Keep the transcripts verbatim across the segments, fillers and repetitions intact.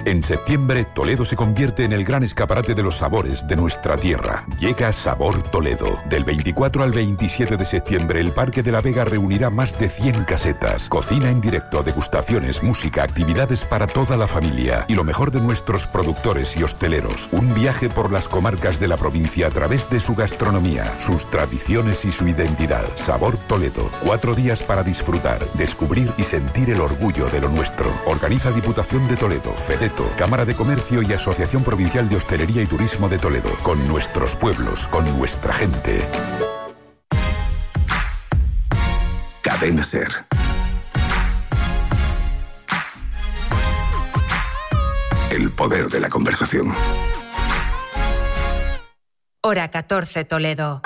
En septiembre, Toledo se convierte en el gran escaparate de los sabores de nuestra tierra. Llega Sabor Toledo. Del veinticuatro al veintisiete de septiembre, el Parque de la Vega reunirá más de cien casetas. Cocina en directo, degustaciones, música, actividades para toda la familia. Y lo mejor de nuestros productores y hosteleros. Un viaje por las comarcas de la provincia a través de su gastronomía, sus tradiciones y su identidad. Sabor Toledo. Cuatro días para disfrutar, descubrir y sentir el orgullo de lo nuestro. Organiza Diputación de Toledo, FEDETO, Cámara de Comercio y Asociación Provincial de Hostelería y Turismo de Toledo. Con nuestros pueblos, con nuestra gente. Cadena SER. El poder de la conversación. Hora catorce, Toledo.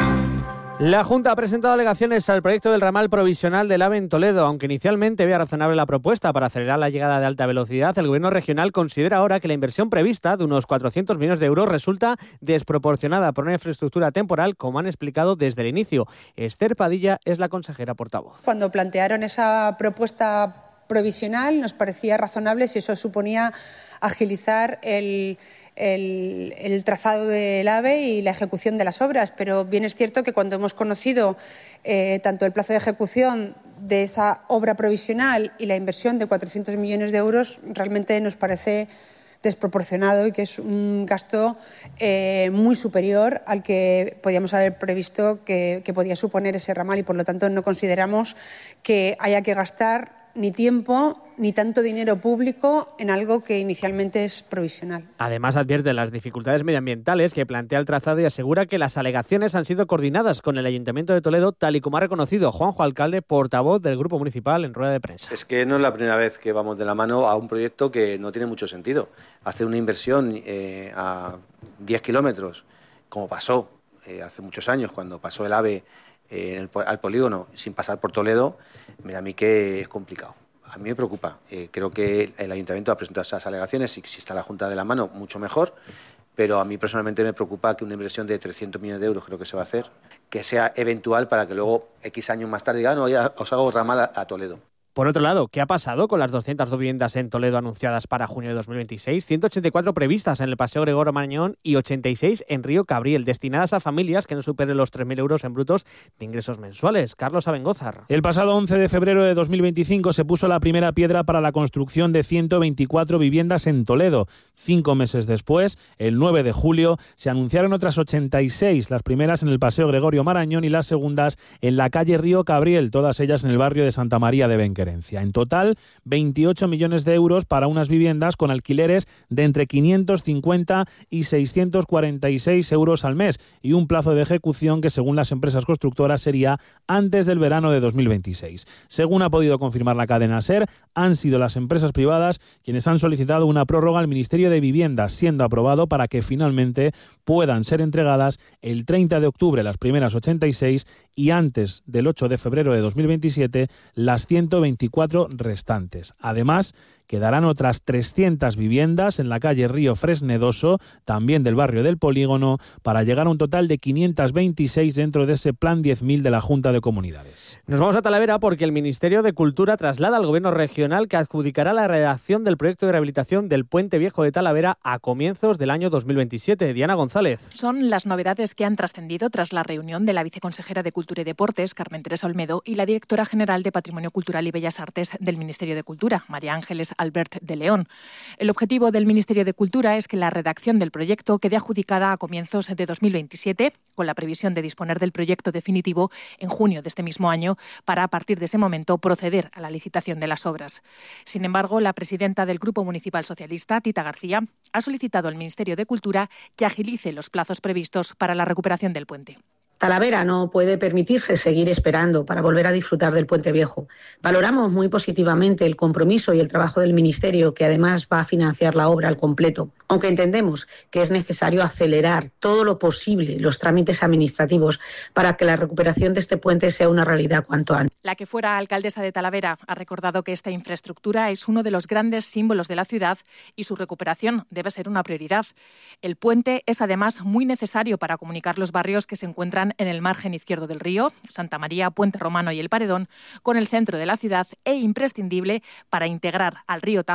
La Junta ha presentado alegaciones al proyecto del ramal provisional del AVE en Toledo. Aunque inicialmente veía razonable la propuesta para acelerar la llegada de alta velocidad, el Gobierno regional considera ahora que la inversión prevista de unos cuatrocientos millones de euros resulta desproporcionada por una infraestructura temporal, como han explicado desde el inicio. Esther Padilla es la consejera portavoz. Cuando plantearon esa propuesta provisional nos parecía razonable si eso suponía agilizar el, el, el trazado del AVE y la ejecución de las obras, pero bien es cierto que cuando hemos conocido eh, tanto el plazo de ejecución de esa obra provisional y la inversión de cuatrocientos millones de euros, realmente nos parece desproporcionado y que es un gasto eh, muy superior al que podíamos haber previsto que, que podía suponer ese ramal, y por lo tanto no consideramos que haya que gastar ni tiempo ni tanto dinero público en algo que inicialmente es provisional. Además, advierte las dificultades medioambientales que plantea el trazado y asegura que las alegaciones han sido coordinadas con el Ayuntamiento de Toledo, tal y como ha reconocido Juanjo Alcalde, portavoz del Grupo Municipal, en rueda de prensa. Es que no es la primera vez que vamos de la mano a un proyecto que no tiene mucho sentido. Hacer una inversión eh, a diez kilómetros, como pasó eh, hace muchos años, cuando pasó el AVE eh, en el, al polígono sin pasar por Toledo, me da a mí que es complicado. A mí me preocupa. Eh, creo que el Ayuntamiento ha presentado esas alegaciones y si está la Junta de la mano, mucho mejor. Pero a mí personalmente me preocupa que una inversión de trescientos millones de euros, creo que se va a hacer, que sea eventual para que luego, X años más tarde, digan, no, ya os hago ramal a, a Toledo. Por otro lado, ¿qué ha pasado con las doscientas dos viviendas en Toledo anunciadas para junio de dos mil veintiséis? ciento ochenta y cuatro previstas en el Paseo Gregorio Marañón y ochenta y seis en Río Cabriel, destinadas a familias que no superen los tres mil euros en brutos de ingresos mensuales. Carlos Abengózar. El pasado once de febrero de dos mil veinticinco se puso la primera piedra para la construcción de ciento veinticuatro viviendas en Toledo. Cinco meses después, el nueve de julio, se anunciaron otras ochenta y seis, las primeras en el Paseo Gregorio Marañón y las segundas en la calle Río Cabriel, todas ellas en el barrio de Santa María de Benquerencia. En total, veintiocho millones de euros para unas viviendas con alquileres de entre quinientos cincuenta y seiscientos cuarenta y seis euros al mes y un plazo de ejecución que, según las empresas constructoras, sería antes del verano de dos mil veintiséis. Según ha podido confirmar la cadena SER, han sido las empresas privadas quienes han solicitado una prórroga al Ministerio de Vivienda, siendo aprobado para que finalmente puedan ser entregadas el treinta de octubre las primeras ochenta y seis y antes del ocho de febrero de dos mil veintisiete las ciento veinticuatro restantes. Además, quedarán otras trescientas viviendas en la calle Río Fresnedoso, también del barrio del Polígono, para llegar a un total de quinientas veintiséis dentro de ese Plan diez mil de la Junta de Comunidades. Nos vamos a Talavera porque el Ministerio de Cultura traslada al Gobierno regional que adjudicará la redacción del proyecto de rehabilitación del Puente Viejo de Talavera a comienzos del año dos mil veintisiete. Diana González. Son las novedades que han trascendido tras la reunión de la viceconsejera de Cultura y Deportes, Carmen Teresa Olmedo, y la directora general de Patrimonio Cultural y Bellas Artes del Ministerio de Cultura, María Ángeles Albert de León. El objetivo del Ministerio de Cultura es que la redacción del proyecto quede adjudicada a comienzos de dos mil veintisiete, con la previsión de disponer del proyecto definitivo en junio de este mismo año, para a partir de ese momento proceder a la licitación de las obras. Sin embargo, la presidenta del Grupo Municipal Socialista, Tita García, ha solicitado al Ministerio de Cultura que agilice los plazos previstos para la recuperación del puente. Talavera no puede permitirse seguir esperando para volver a disfrutar del Puente Viejo. Valoramos muy positivamente el compromiso y el trabajo del Ministerio, que además va a financiar la obra al completo, aunque entendemos que es necesario acelerar todo lo posible los trámites administrativos para que la recuperación de este puente sea una realidad cuanto antes. La que fuera alcaldesa de Talavera ha recordado que esta infraestructura es uno de los grandes símbolos de la ciudad y su recuperación debe ser una prioridad. El puente es además muy necesario para comunicar los barrios que se encuentran en el margen izquierdo del río, Santa María, Puente Romano y El Paredón, con el centro de la ciudad, e imprescindible para integrar al río Tajo